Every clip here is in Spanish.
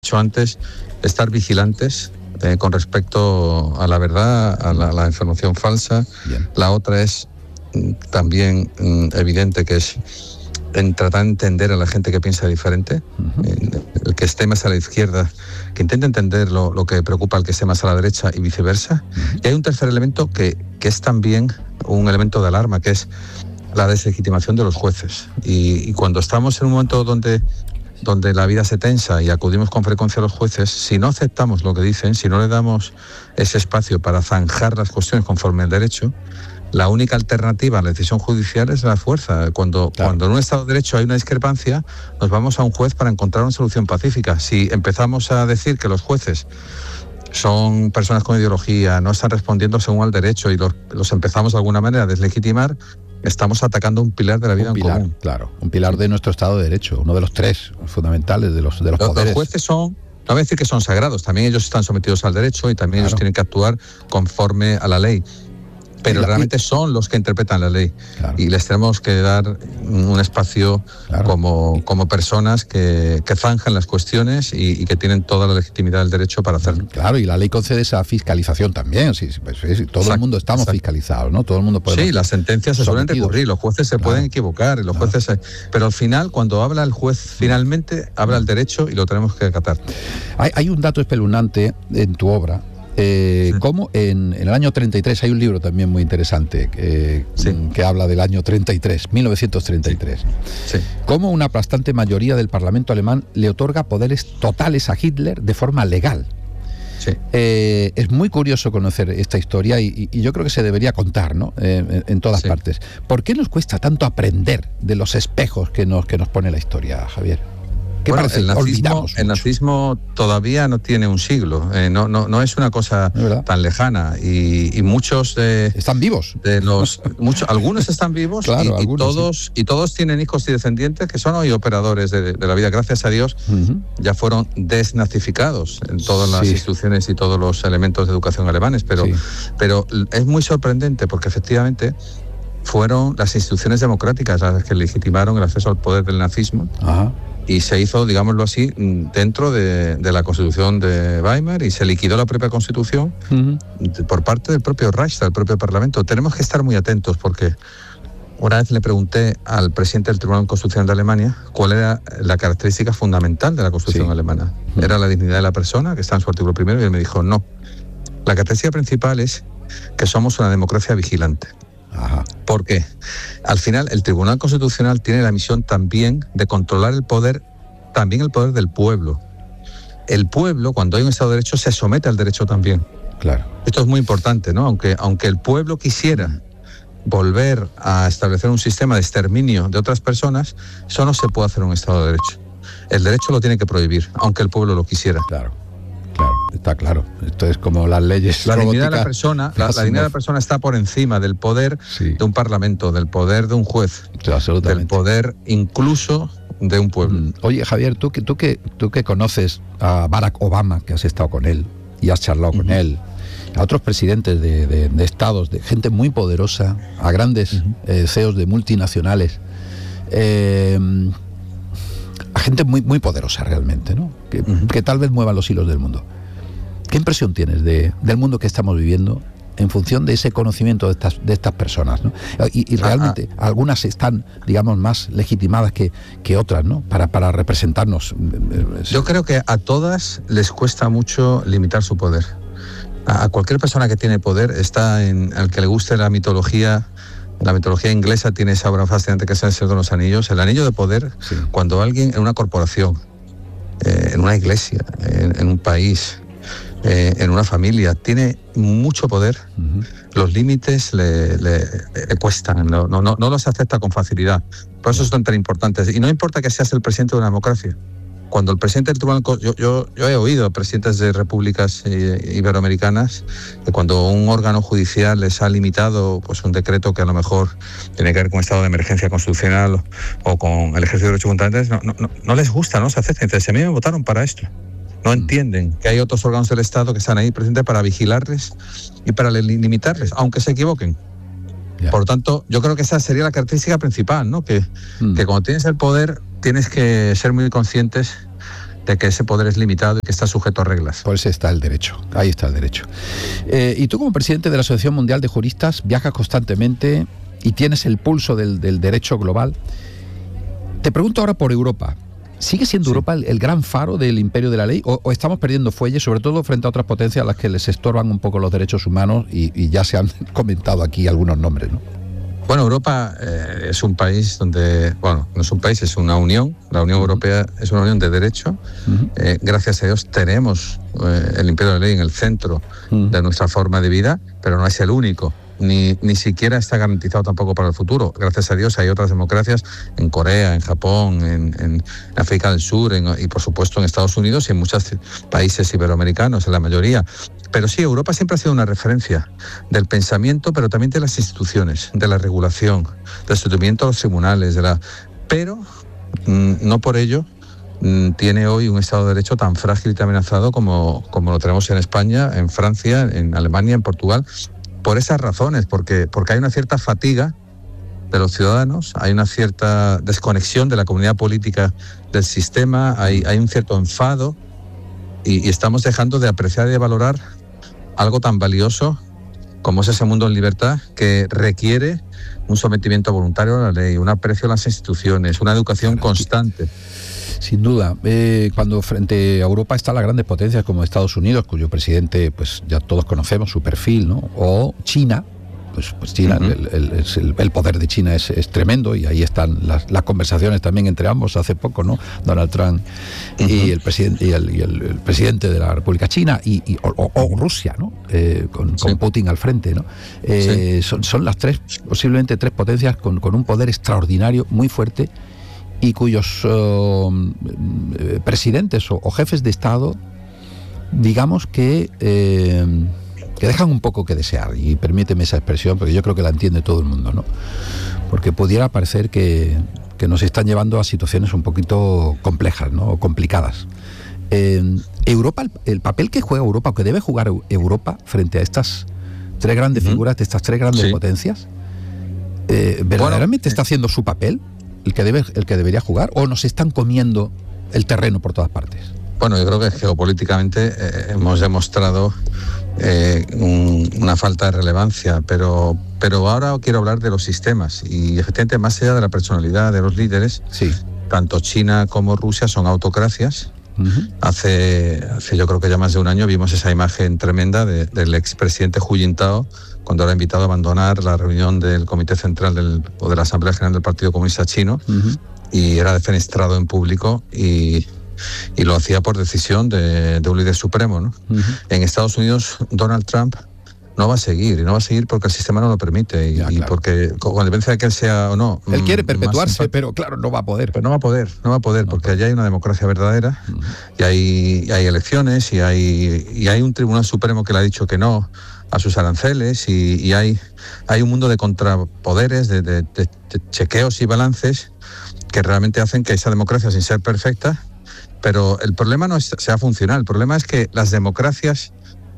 dicho antes, estar vigilantes con respecto a la verdad, a la información falsa. Bien. La otra es también evidente, que es en tratar de entender a la gente que piensa diferente, el que esté más a la izquierda, que intente entender lo que preocupa al que esté más a la derecha y viceversa. Y hay un tercer elemento que es también un elemento de alarma, que es la deslegitimación de los jueces. Y cuando estamos en un momento donde la vida se tensa y acudimos con frecuencia a los jueces, si no aceptamos lo que dicen, si no le damos ese espacio para zanjar las cuestiones conforme al derecho, la única alternativa a la decisión judicial es la fuerza. Cuando en un Estado de Derecho hay una discrepancia, nos vamos a un juez para encontrar una solución pacífica. Si empezamos a decir que los jueces son personas con ideología, no están respondiendo según al derecho y los empezamos de alguna manera a deslegitimar, estamos atacando un pilar de la vida en común. Claro, un pilar de nuestro Estado de Derecho, uno de los tres fundamentales de los poderes. Los jueces son, no voy a decir que son sagrados, también ellos están sometidos al derecho y también ellos tienen que actuar conforme a la ley. Pero realmente son los que interpretan la ley. Claro. Y les tenemos que dar un espacio como personas que zanjan las cuestiones y que tienen toda la legitimidad del derecho para hacerlo. Claro, y la ley concede esa fiscalización también. Todo el mundo estamos fiscalizados, ¿no? Todo el mundo puede. Sí, las sentencias se suelen recurrir, los jueces se pueden equivocar, los jueces pero al final, cuando habla el juez, finalmente habla el derecho y lo tenemos que acatar. Hay un dato espeluznante en tu obra. Como en el año 33 hay un libro también muy interesante que habla del año 33, 1933. Cómo una aplastante mayoría del Parlamento alemán le otorga poderes totales a Hitler de forma legal. Es muy curioso conocer esta historia y yo creo que se debería contar, ¿no? En todas partes. ¿Por qué nos cuesta tanto aprender de los espejos que nos pone la historia, Javier? Bueno, el nazismo todavía no tiene un siglo, no es una cosa tan lejana y muchos están vivos. Algunos están vivos y todos tienen hijos y descendientes que son hoy operadores de la vida. Gracias a Dios ya fueron desnazificados en todas las instituciones y todos los elementos de educación alemanes, pero es muy sorprendente porque efectivamente fueron las instituciones democráticas las que legitimaron el acceso al poder del nazismo. Y se hizo, digámoslo así, dentro de la Constitución de Weimar y se liquidó la propia Constitución por parte del propio Reichstag, del propio Parlamento. Tenemos que estar muy atentos porque una vez le pregunté al presidente del Tribunal Constitucional de Alemania cuál era la característica fundamental de la Constitución alemana. Era la dignidad de la persona, que está en su artículo primero, y él me dijo, no. La característica principal es que somos una democracia vigilante. ¿Por qué? Al final, el Tribunal Constitucional tiene la misión también de controlar el poder, también el poder del pueblo. El pueblo, cuando hay un Estado de Derecho, se somete al derecho también. Claro. Esto es muy importante, ¿no? Aunque el pueblo quisiera volver a establecer un sistema de exterminio de otras personas, eso no se puede hacer en un Estado de Derecho. El derecho lo tiene que prohibir, aunque el pueblo lo quisiera. Claro, está claro. Esto es como las leyes. La dignidad de la persona, la dignidad de la persona está por encima del poder de un parlamento, del poder de un juez, del poder incluso de un pueblo. Oye, Javier, tú que conoces a Barack Obama, que has estado con él y has charlado con él, a otros presidentes de estados, de gente muy poderosa, a grandes CEOs de multinacionales, a gente muy, muy poderosa realmente, ¿no? Que tal vez muevan los hilos del mundo. ¿Qué impresión tienes del mundo que estamos viviendo en función de ese conocimiento de estas personas, ¿no? Y realmente algunas están, digamos, más legitimadas que otras, ¿no? Para representarnos. Yo creo que a todas les cuesta mucho limitar su poder. A cualquier persona que tiene poder al que le guste la mitología. La mitología inglesa tiene esa obra fascinante que es El Señor de los Anillos. El anillo de poder, cuando alguien en una corporación, en una iglesia, en un país, en una familia, tiene mucho poder, los límites le cuestan, no los acepta con facilidad. Por eso son tan importantes. Y no importa que seas el presidente de una democracia. Cuando el presidente del Tribunal... Yo he oído a presidentes de repúblicas iberoamericanas que cuando un órgano judicial les ha limitado pues un decreto que a lo mejor tiene que ver con estado de emergencia constitucional o con el ejercicio de derechos fundamentales, no les gusta, no se acepta. Entonces, a mí me votaron para esto. No entienden que hay otros órganos del Estado que están ahí presentes para vigilarles y para limitarles, aunque se equivoquen. Por lo tanto, yo creo que esa sería la característica principal, ¿no? Que cuando tienes el poder tienes que ser muy conscientes de que ese poder es limitado y que está sujeto a reglas. Pues está el derecho, ahí está el derecho. Y tú, como presidente de la Asociación Mundial de Juristas, viajas constantemente y tienes el pulso del derecho global. Te pregunto ahora por Europa. ¿Sigue siendo Europa el gran faro del imperio de la ley o estamos perdiendo fuelle, sobre todo frente a otras potencias a las que les estorban un poco los derechos humanos y ya se han comentado aquí algunos nombres, ¿no? Bueno, Europa es un país donde, bueno, no es un país, es una unión. La Unión Europea es una unión de derecho. Gracias a Dios tenemos el imperio de la ley en el centro de nuestra forma de vida, pero no es el único. Ni siquiera está garantizado tampoco para el futuro. Gracias a Dios hay otras democracias en Corea, en Japón, en África del Sur y por supuesto en Estados Unidos y en muchos países iberoamericanos, en la mayoría. Pero sí, Europa siempre ha sido una referencia del pensamiento, pero también de las instituciones, de la regulación, del sometimiento a los tribunales, pero no por ello tiene hoy un Estado de Derecho tan frágil y tan amenazado como lo tenemos en España, en Francia, en Alemania, en Portugal. Por esas razones, porque hay una cierta fatiga de los ciudadanos, hay una cierta desconexión de la comunidad política del sistema, hay un cierto enfado y estamos dejando de apreciar y de valorar algo tan valioso como es ese mundo en libertad que requiere un sometimiento voluntario a la ley, un aprecio a las instituciones, una educación constante. Sin duda, cuando frente a Europa están las grandes potencias como Estados Unidos, cuyo presidente pues ya todos conocemos su perfil, ¿no? O China, pues China, el poder de China es tremendo y ahí están las conversaciones también entre ambos hace poco, ¿no? Donald Trump y el presidente y el presidente de la República China o Rusia, ¿no? Con Putin al frente, ¿no? Son las posiblemente tres potencias con un poder extraordinario, muy fuerte, y cuyos presidentes o jefes de Estado, digamos que dejan un poco que desear, y permíteme esa expresión porque yo creo que la entiende todo el mundo, ¿no? Porque pudiera parecer que nos están llevando a situaciones un poquito complejas, ¿no? O complicadas. Europa, el papel que juega Europa, o que debe jugar Europa frente a estas tres grandes figuras, de estas tres grandes potencias, ¿verdaderamente está haciendo su papel? ¿El que debería jugar? ¿O nos están comiendo el terreno por todas partes? Bueno, yo creo que geopolíticamente hemos demostrado una falta de relevancia, pero ahora quiero hablar de los sistemas y efectivamente más allá de la personalidad de los líderes, tanto China como Rusia son autocracias. Hace yo creo que ya más de un año vimos esa imagen tremenda del expresidente Hu Jintao cuando era invitado a abandonar la reunión del Comité Central o de la Asamblea General del Partido Comunista Chino y era defenestrado en público y lo hacía por decisión de un líder supremo, ¿no? En Estados Unidos Donald Trump no va a seguir porque el sistema no lo permite porque con independencia de que él sea o no. Él quiere perpetuarse, pero claro, no va a poder. Pero no va a poder porque allá hay una democracia verdadera y hay elecciones y hay un Tribunal Supremo que le ha dicho que no a sus aranceles y hay un mundo de contrapoderes, de chequeos y balances que realmente hacen que esa democracia, sin ser perfecta, pero el problema no sea funcional, el problema es que las democracias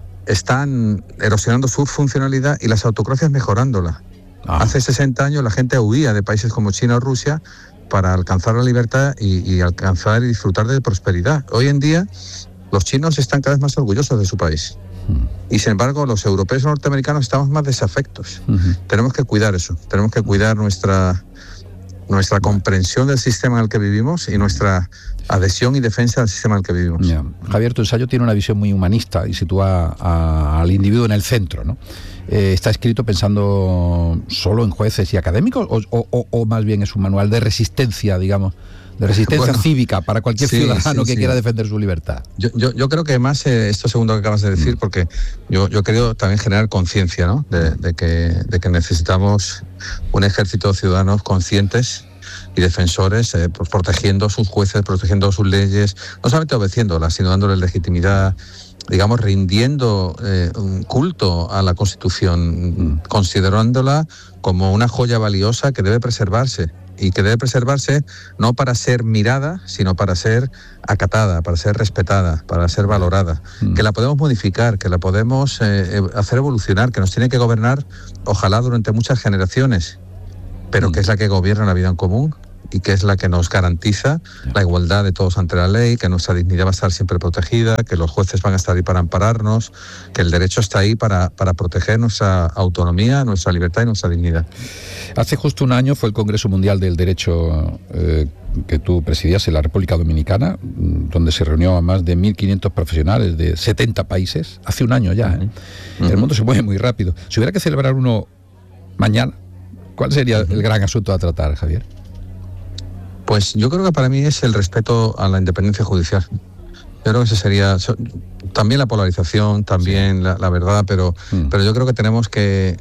están erosionando su funcionalidad y las autocracias mejorándola. Hace 60 años la gente huía de países como China o Rusia para alcanzar la libertad y alcanzar y disfrutar de prosperidad. Hoy en día los chinos están cada vez más orgullosos de su país. Y sin embargo los europeos y norteamericanos estamos más desafectos. Tenemos que cuidar eso, tenemos que cuidar nuestra comprensión del sistema en el que vivimos y nuestra adhesión y defensa del sistema en el que vivimos. Javier, tu ensayo tiene una visión muy humanista y sitúa al individuo en el centro, ¿no? ¿Está escrito pensando solo en jueces y académicos o más bien es un manual de resistencia, digamos, de resistencia cívica para cualquier ciudadano que quiera defender su libertad? Yo creo que más esto segundo que acabas de decir, porque yo he querido también generar conciencia, ¿no? de que necesitamos un ejército de ciudadanos conscientes y defensores, pues protegiendo a sus jueces, protegiendo sus leyes, no solamente obedeciéndolas, sino dándoles legitimidad, digamos, rindiendo un culto a la Constitución, considerándola como una joya valiosa que debe preservarse. Y que debe preservarse no para ser mirada, sino para ser acatada, para ser respetada, para ser valorada. Que la podemos modificar, que la podemos hacer evolucionar, que nos tiene que gobernar, ojalá durante muchas generaciones, pero que es la que gobierna la vida en común y que es la que nos garantiza la igualdad de todos ante la ley, que nuestra dignidad va a estar siempre protegida, que los jueces van a estar ahí para ampararnos, que el derecho está ahí para proteger nuestra autonomía, nuestra libertad y nuestra dignidad. Hace justo un año fue el Congreso Mundial del Derecho que tú presidías en la República Dominicana, donde se reunió a más de 1.500 profesionales de 70 países. Hace un año ya, ¿eh? El mundo se mueve muy rápido. Si hubiera que celebrar uno mañana, ¿cuál sería el gran asunto a tratar, Javier? Pues yo creo que para mí es el respeto a la independencia judicial. Yo creo que ese sería también la polarización, también la verdad, pero yo creo que tenemos que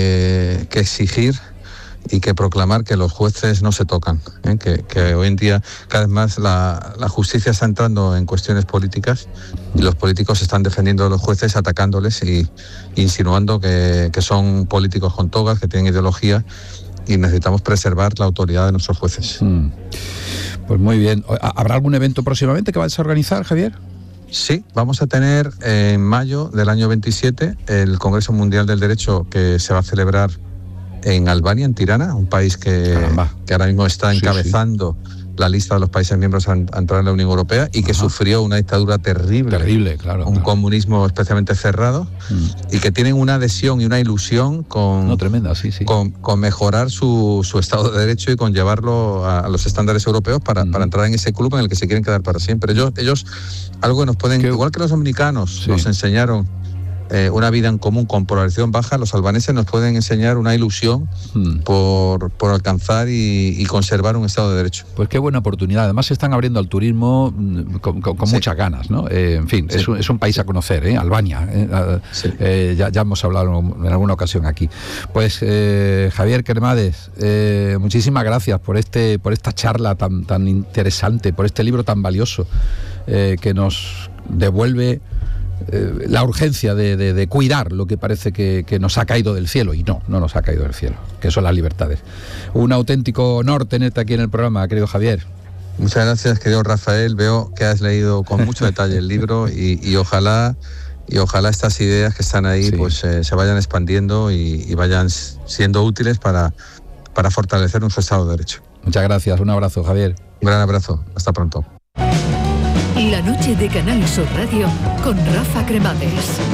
exigir y que proclamar que los jueces no se tocan, ¿eh? Que hoy en día cada vez más la justicia está entrando en cuestiones políticas y los políticos están defendiendo a los jueces, atacándoles y insinuando que son políticos con togas, que tienen ideología, y necesitamos preservar la autoridad de nuestros jueces. Pues muy bien. ¿Habrá algún evento próximamente que vais a organizar, Javier? Sí, vamos a tener en mayo del año 27 el Congreso Mundial del Derecho, que se va a celebrar en Albania, en Tirana, un país que ahora mismo está encabezando la lista de los países miembros a entrar en la Unión Europea y que sufrió una dictadura terrible, un comunismo especialmente cerrado, y que tienen una adhesión y una ilusión con mejorar su Estado de Derecho y con llevarlo a los estándares europeos para entrar en ese club en el que se quieren quedar para siempre. Ellos algo que nos pueden, igual que los dominicanos nos enseñaron una vida en común con polarización baja, los albaneses nos pueden enseñar una ilusión por alcanzar y conservar un Estado de Derecho. Pues qué buena oportunidad. Además se están abriendo al turismo con muchas ganas, ¿no? En fin, es un país a conocer, Albania. Ya hemos hablado en alguna ocasión aquí. Pues Javier Cremades, muchísimas gracias por esta charla tan interesante, por este libro tan valioso que nos devuelve la urgencia de cuidar lo que parece que nos ha caído del cielo, y no nos ha caído del cielo, que son las libertades. Un auténtico honor tenerte aquí en el programa, querido Javier. Muchas gracias, querido Rafael. Veo que has leído con mucho detalle el libro y ojalá estas ideas que están ahí pues se vayan expandiendo y vayan siendo útiles para fortalecer nuestro Estado de Derecho. Muchas gracias, un abrazo, Javier. Un gran abrazo, hasta pronto. La noche de Canal Sur Radio con Rafa Cremades.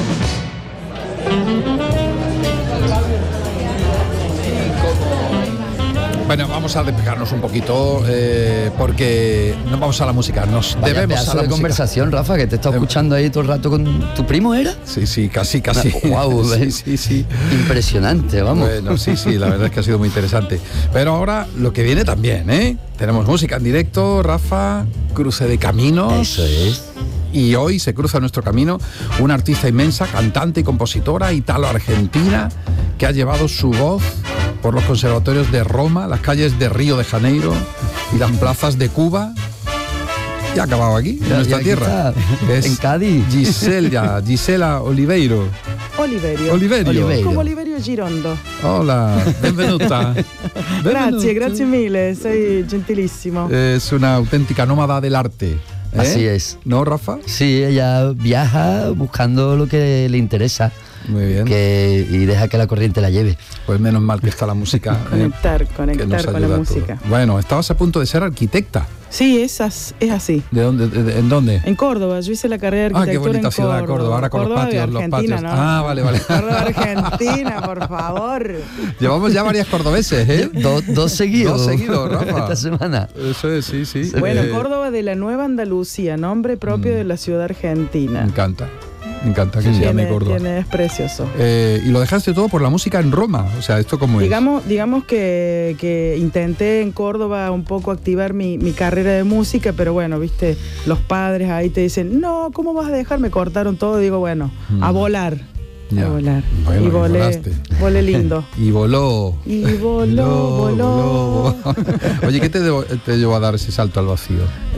Bueno, vamos a despejarnos un poquito porque nos vamos a la música. Nos debemos a la de conversación, Rafa, que te está escuchando ahí todo el rato con tu primo, ¿era? Sí, casi. Wow, sí. Impresionante, vamos. Bueno, sí, la verdad es que ha sido muy interesante. Pero ahora lo que viene también, ¿eh? Tenemos música en directo, Rafa, cruce de caminos. Eso es. Y hoy se cruza nuestro camino una artista inmensa, cantante y compositora italo-argentina, que ha llevado su voz por los conservatorios de Roma, las calles de Río de Janeiro y las plazas de Cuba. Y ha acabado aquí, en nuestra tierra. En Cádiz. Gisela Oliveiro. Oliverio. Come Oliverio Girondo. Hola, benvenuta. Grazie mille, sei gentilissimo. Es una auténtica nómada del arte. Así es. ¿No, Rafa? Sí, ella viaja buscando lo que le interesa. Muy bien. Y deja que la corriente la lleve. Pues menos mal que está la música. Conectar con la música. Bueno, estabas a punto de ser arquitecta. Sí, es así. ¿De dónde? ¿En dónde? En Córdoba. Yo hice la carrera de arquitectura. Qué bonita ciudad de Córdoba. Ahora con Córdoba los patios. ¿No? Ah, vale. Córdoba, Argentina, por favor. Llevamos ya varias cordobeses, ¿eh? Dos seguidos. Rafa. Esta semana. Eso es, sí. Bueno, Córdoba de la Nueva Andalucía, nombre propio de la ciudad argentina. Me encanta que se llame Córdoba. Es precioso. Y lo dejaste todo por la música en Roma. O sea, ¿esto cómo es? Digamos que intenté en Córdoba un poco activar mi carrera de música, pero bueno, viste, los padres ahí te dicen, no, ¿cómo vas a dejar? Me cortaron todo. Digo, bueno, a volar. Ya. A volar. Bueno, y volé lindo. Y voló. Oye, ¿qué te llevó a dar ese salto al vacío?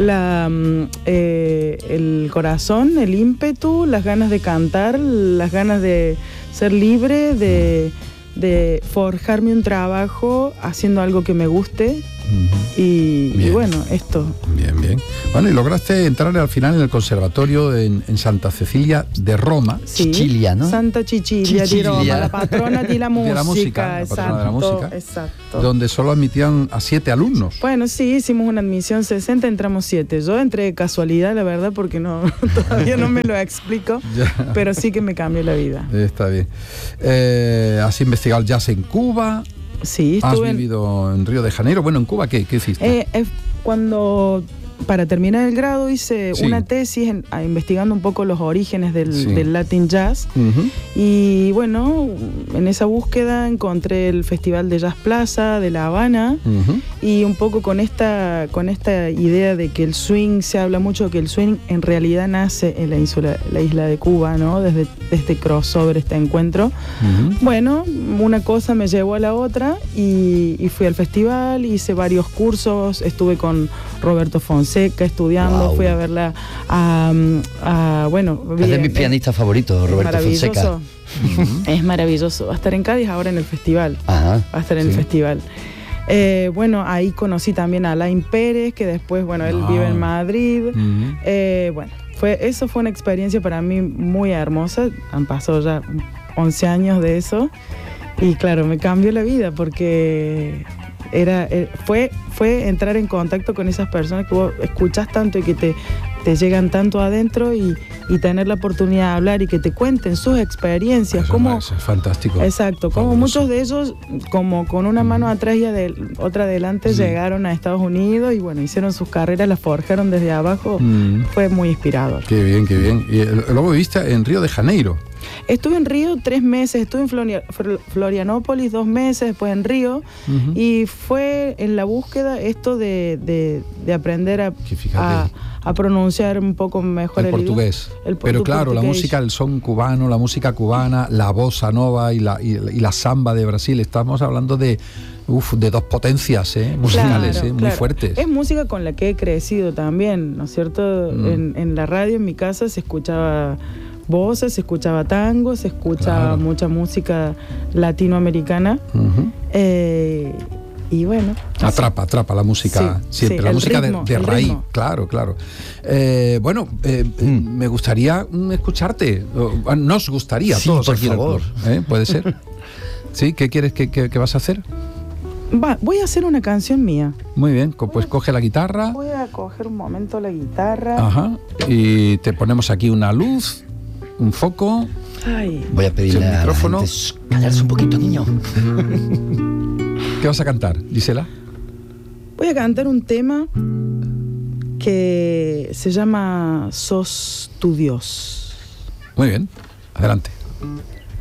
El corazón, el ímpetu, las ganas de cantar, las ganas de ser libre, de forjarme un trabajo haciendo algo que me guste, Y bueno, esto. Bien. Bueno, y lograste entrar al final en el conservatorio en Santa Cecilia de Roma. Sí, Sicilia, ¿no? Santa Cecilia de Roma, la patrona de la música. Exacto. Donde solo admitían a 7 alumnos. Bueno, sí, hicimos una admisión 60, entramos 7. Yo entré de casualidad, la verdad, porque todavía no me lo explico, pero sí que me cambió la vida. Está bien. ¿Has investigado el jazz en Cuba? Sí, estuve. ¿Has vivido en Río de Janeiro? Bueno, ¿en Cuba qué hiciste? Cuando... Para terminar el grado hice una tesis investigando un poco los orígenes del Latin Jazz. Y bueno, en esa búsqueda encontré el Festival de Jazz Plaza de La Habana, y un poco con esta idea de que el swing, se habla mucho que el swing en realidad nace en la isla de Cuba, ¿no? Desde este crossover, este encuentro. Bueno, una cosa me llevó a la otra y fui al festival, hice varios cursos, estuve con Roberto Fonseca estudiando, fui a verla es de mis pianistas favoritos, Roberto Fonseca. Es maravilloso. Va a estar en Cádiz ahora en el festival. Va a estar en el festival. Bueno, ahí conocí también a Alain Pérez, que después, él vive en Madrid. Eso fue una experiencia para mí muy hermosa. Han pasado ya 11 años de eso. Y claro, me cambió la vida porque fue entrar en contacto con esas personas que vos escuchás tanto y que te llegan tanto adentro, y tener la oportunidad de hablar y que te cuenten sus experiencias. Eso es fantástico. Exacto, como muchos de ellos, como con una mano atrás y otra adelante, llegaron a Estados Unidos y hicieron sus carreras, las forjaron desde abajo. Fue muy inspirador. Qué bien. Y luego viviste en Río de Janeiro. Estuve en Río 3 meses, estuve en Florianópolis 2 meses, después en Río, y fue en la búsqueda esto de aprender a pronunciar un poco mejor el portugués. Pero claro, la música, el son cubano, la música cubana, la bossa nova y la samba de Brasil, estamos hablando de 2 potencias musicales, muy fuertes. Es música con la que he crecido también, ¿no es cierto? En la radio, en mi casa, se escuchaba voces, se escuchaba tango, se escuchaba mucha música latinoamericana. Y bueno, atrapa la música, siempre la música ritmo, de raíz, ritmo. Claro. Me gustaría escucharte, nos gustaría todos por aquí, favor. ¿Puede ser? ¿Sí? ¿Qué quieres que vas a hacer? Voy a hacer una canción mía. Muy bien, pues coge la guitarra. Voy a coger un momento la guitarra. Ajá. Y te ponemos aquí una luz, un foco. Voy a pedirle al micrófono. Callarse un poquito, niño. ¿Qué vas a cantar, Gisela? Voy a cantar un tema que se llama Sos tu Dios. Muy bien, adelante.